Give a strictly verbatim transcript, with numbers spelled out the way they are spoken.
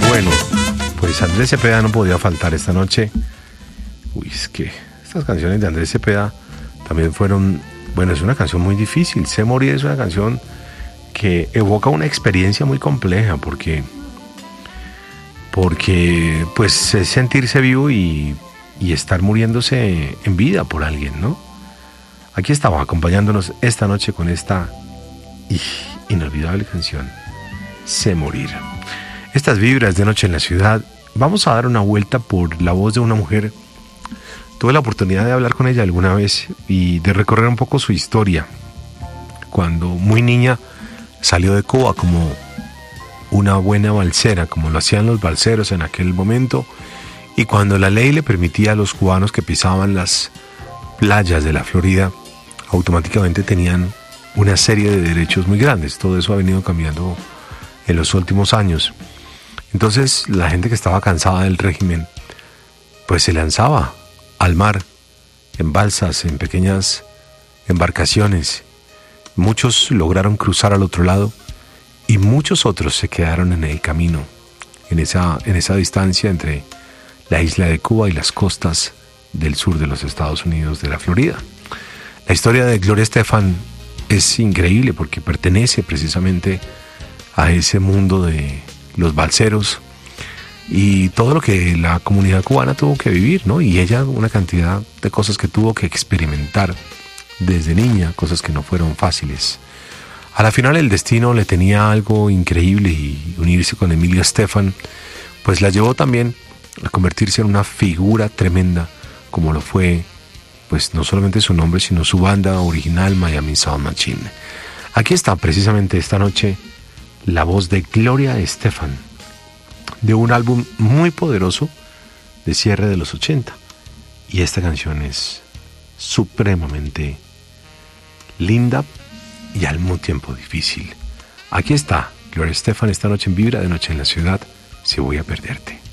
Bueno, pues Andrés Cepeda no podía faltar esta noche. Uy, es que estas canciones de Andrés Cepeda también fueron... Bueno, es una canción muy difícil. Sé morir es una canción que evoca una experiencia muy compleja porque... Porque, pues, es sentirse vivo y, y estar muriéndose en vida por alguien, ¿no? Aquí estaba acompañándonos esta noche con esta inolvidable canción, Sé morir. Estas vibras de Noche en la Ciudad, vamos a dar una vuelta por la voz de una mujer. Tuve la oportunidad de hablar con ella alguna vez y de recorrer un poco su historia. Cuando muy niña salió de Cuba como una buena balsera, como lo hacían los balseros en aquel momento, y cuando la ley le permitía a los cubanos que pisaban las playas de la Florida, automáticamente tenían una serie de derechos muy grandes. Todo eso ha venido cambiando en los últimos años. Entonces la gente que estaba cansada del régimen pues se lanzaba al mar en balsas, en pequeñas embarcaciones. Muchos lograron cruzar al otro lado y muchos otros se quedaron en el camino, en esa, en esa distancia entre la isla de Cuba y las costas del sur de los Estados Unidos, de la Florida. La historia de Gloria Estefan es increíble porque pertenece precisamente a ese mundo de los balseros y todo lo que la comunidad cubana tuvo que vivir, ¿no? Y ella una cantidad de cosas que tuvo que experimentar desde niña, cosas que no fueron fáciles. A la final el destino le tenía algo increíble y unirse con Emilio Estefan pues la llevó también a convertirse en una figura tremenda como lo fue pues no solamente su nombre sino su banda original Miami Sound Machine. Aquí está precisamente esta noche la voz de Gloria Estefan de un álbum muy poderoso de cierre de los ochenta y esta canción es supremamente linda y al mismo tiempo difícil. Aquí está Gloria Estefan esta noche en Vibra de Noche en la Ciudad, Si voy a perderte.